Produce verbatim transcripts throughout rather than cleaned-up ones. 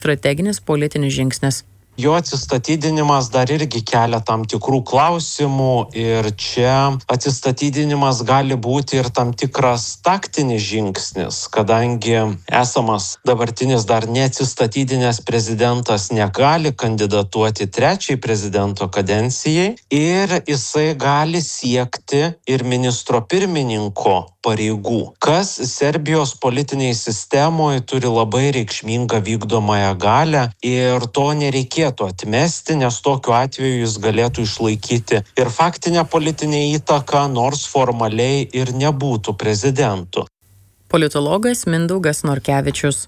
strateginis politinis žingsnis. Jo atsistatydinimas dar irgi kelia tam tikrų klausimų ir čia atsistatydinimas gali būti ir tam tikras taktinis žingsnis, kadangi esamas dabartinis dar neatsistatydinęs prezidentas negali kandidatuoti trečiai prezidento kadencijai ir jisai gali siekti ir ministro pirmininko pareigų, kas Serbijos politiniai sistemoje turi labai reikšmingą vykdomąją galią ir to nereikėtų atmesti, nes tokiu atveju jis galėtų išlaikyti ir faktinę politinę įtaką, nors formaliai ir nebūtų prezidentu. Politologas Mindaugas Norkevičius.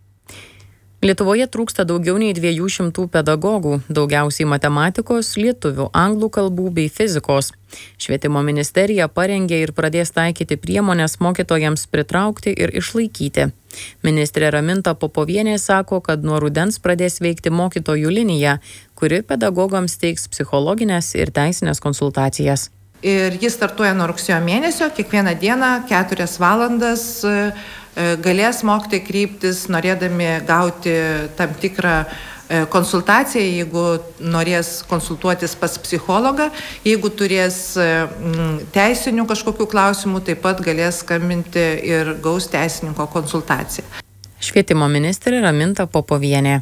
Lietuvoje trūksta daugiau nei dviejų šimtų pedagogų, daugiausiai matematikos, lietuvių, anglų kalbų bei fizikos. Švietimo ministerija parengė ir pradės taikyti priemonės mokytojams pritraukti ir išlaikyti. Ministrė Raminta Popovienė sako, kad nuo rudens pradės veikti mokytojų linija, kuri pedagogams teiks psichologinės ir teisinės konsultacijas. Ir jis startuoja nuo rugsėjo mėnesio, kiekvieną dieną keturias valandas galės mokytojai kreiptis, norėdami gauti tam tikrą konsultaciją, jeigu norės konsultuotis pas psichologą, jeigu turės teisinių kažkokių klausimų, taip pat galės skambinti ir gaus teisininko konsultaciją. Švietimo ministrė Raminta Popovienė.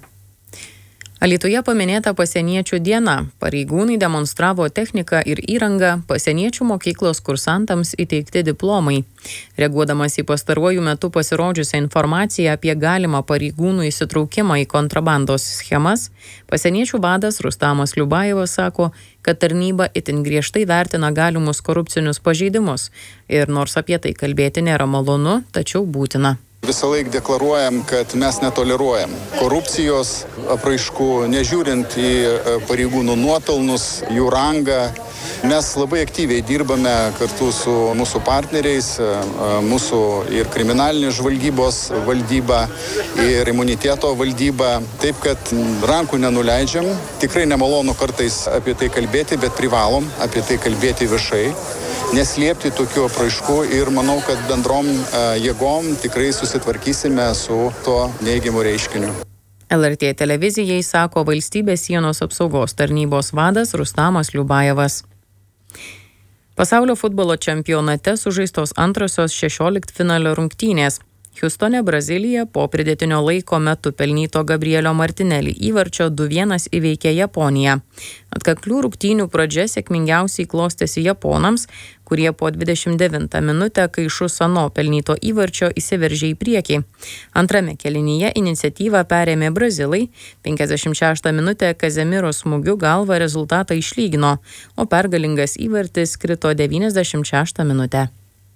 Alytuje paminėta pasieniečių diena. Pareigūnai demonstravo techniką ir įrangą, pasieniečių mokyklos kursantams įteikti diplomai. Reaguodamas į pastaruoju metu pasirodžiusią informaciją apie galimą pareigūnų įsitraukimą į kontrabandos schemas, pasieniečių vadas Rustamas Liubajevas sako, kad tarnyba itin griežtai vertina galimus korupcinius pažeidimus ir nors apie tai kalbėti nėra malonu, tačiau būtina. Visą laiką deklaruojam, kad mes netoleruojam korupcijos apraiškų, nežiūrint į pareigūnų nuopelnus, jų rangą. Mes labai aktyviai dirbame kartu su mūsų partneriais, mūsų ir kriminalinės žvalgybos valdyba, ir imuniteto valdyba. Taip, kad rankų nenuleidžiam. Tikrai nemalonu kartais apie tai kalbėti, bet privalom apie tai kalbėti viešai. Neslėpti tokių apraiškų ir manau, kad bendrom jėgom tikrai susitvarkysime su to neigiamu reiškiniu. L R T televizijai sako valstybės sienos apsaugos tarnybos vadas Rustamas Liubajevas. Pasaulio futbolo čempionate sužaistos antrosios šešioliktfinalio rungtynės. Hjustone, Brazilija po pridėtinio laiko metu pelnyto Gabrielio Martinelli įvarčio du vienas įveikė Japoniją. Atkaklių rungtynių pradžia sėkmingiausiai klostėsi japonams, kurie po dvidešimt devintą minutę Kaišu Sano pelnyto įvarčio įsiveržė į priekį. Antrame kėlinyje iniciatyvą perėmė brazilai, penkiasdešimt šeštą minutę Kazemiro smūgiu galva rezultatą išlygino, o pergalingas įvartis krito devyniasdešimt šeštą minutę.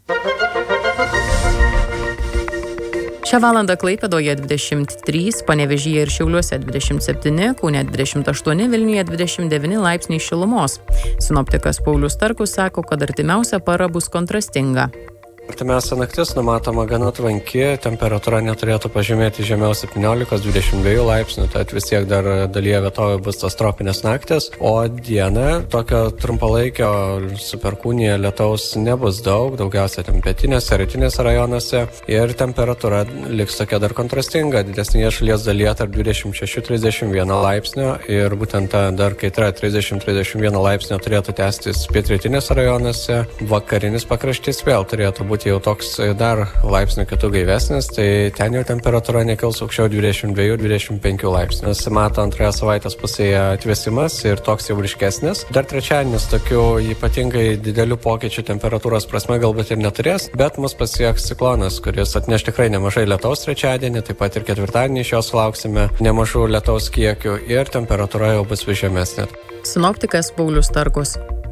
Šią valandą Klaipėdoje dvidešimt trys, Panevėžyje ir Šiauliuose dvidešimt septyni, Kaune dvidešimt aštuoni, Vilniuje dvidešimt devyni laipsniai šilumos. Sinoptikas Paulius Starkus sako, kad artimiausia para bus kontrastinga. Artimiausia naktis numatoma gana tvanki, temperatūra neturėtų pažemėti žemiau septyniolikos dvidešimt dviejų laipsnių, tad vis tiek dar dalyje vietovių bus tos tropinės naktis, o dieną tokio trumpalaikio su perkūnija lietaus nebus daug, daugiausia ten pietinėse, rytinėse rajonuose ir temperatūra liks tokia dar kontrastinga, didesnėje šalies dalyje tarp dvidešimt šeši trisdešimt vienas laipsnio ir būtent ta dar kaitra trisdešimt trisdešimt vienas laipsnio turėtų tęstis pietrytinėse rajonuose, vakarinis pakraštys vėl turėtų būti jau toks dar laipsnių kitų gaivesnis, tai ten jau temperatūra nekils aukščiau dvidešimt dviejų dvidešimt penkių laipsnių. Nusimato antroje savaitės pusėje atvėsimas ir toks jau ryškesnis. Dar trečiadienis tokių ypatingai didelių pokyčių temperatūros prasme galbūt ir neturės, bet mus pasieks ciklonas, kuris atneš tikrai nemažai lietaus trečiadienį, taip pat ir ketvirtadienį iš jo sulauksime nemažų lietaus kiekių ir temperatūra jau bus vis žemesnė. Sinoptikas Paulius Starkus.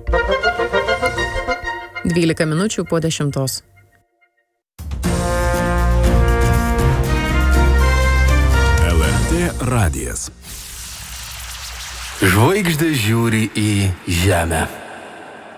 dvylika minučių po dešimtos. Radijas. Žvaigždės žiūri į žemę.